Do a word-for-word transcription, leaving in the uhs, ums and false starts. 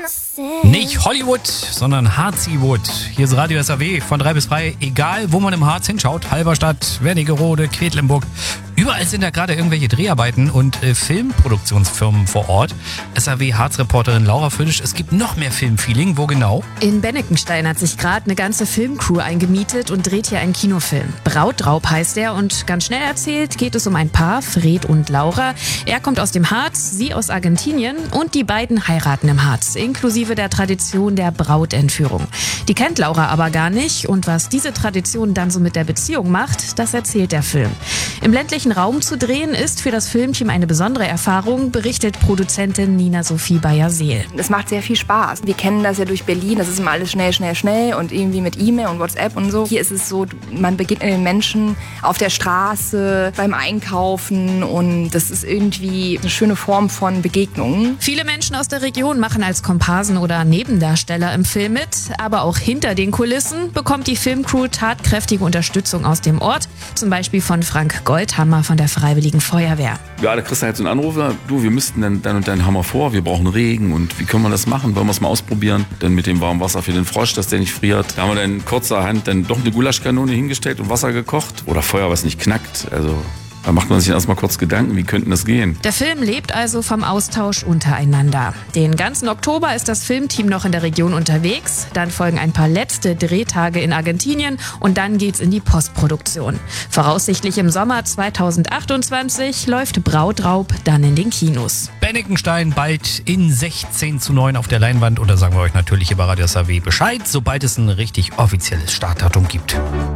Nicht Hollywood, sondern Harziwood. Hier ist Radio S A W von drei bis drei. Egal, wo man im Harz hinschaut. Halberstadt, Wernigerode, Quedlinburg. Überall sind da gerade irgendwelche Dreharbeiten und äh, Filmproduktionsfirmen vor Ort. S A W-Harz-Reporterin Laura Födisch, es gibt noch mehr Filmfeeling. Wo genau? In Bennekenstein hat sich gerade eine ganze Filmcrew eingemietet und dreht hier einen Kinofilm. Brautraub heißt er und ganz schnell erzählt geht es um ein Paar, Fred und Laura. Er kommt aus dem Harz, sie aus Argentinien und die beiden heiraten im Harz, inklusive der Tradition der Brautentführung. Die kennt Laura aber gar nicht und was diese Tradition dann so mit der Beziehung macht, das erzählt der Film. Im ländlichen Raum zu drehen ist für das Filmteam eine besondere Erfahrung, berichtet Produzentin Nina-Sophie Bayer-Seel. Es macht sehr viel Spaß. Wir kennen das ja durch Berlin, das ist immer alles schnell, schnell, schnell und irgendwie mit E-Mail und WhatsApp und so. Hier ist es so, man begegnet den Menschen auf der Straße, beim Einkaufen und das ist irgendwie eine schöne Form von Begegnung. Viele Menschen aus der Region machen als Komparsen oder Nebendarsteller im Film mit, aber auch hinter den Kulissen bekommt die Filmcrew tatkräftige Unterstützung aus dem Ort, zum Beispiel von Frank Goldhammer von der Freiwilligen Feuerwehr. Ja, da kriegst du halt so einen Anrufer, du, wir müssten dann, dann und dann Hammer vor, wir brauchen Regen und wie können wir das machen, wollen wir es mal ausprobieren? Dann mit dem warmen Wasser für den Frosch, dass der nicht friert. Da haben wir dann kurzerhand dann doch eine Gulaschkanone hingestellt und Wasser gekocht oder Feuer, was nicht knackt, also... Da macht man sich erstmal kurz Gedanken, wie könnte das gehen? Der Film lebt also vom Austausch untereinander. Den ganzen Oktober ist das Filmteam noch in der Region unterwegs. Dann folgen ein paar letzte Drehtage in Argentinien und dann geht's in die Postproduktion. Voraussichtlich im Sommer zweitausendachtundzwanzig läuft Brautraub dann in den Kinos. Bennekenstein bald in sechzehn zu neun auf der Leinwand und da sagen wir euch natürlich über Radio S A W Bescheid, sobald es ein richtig offizielles Startdatum gibt.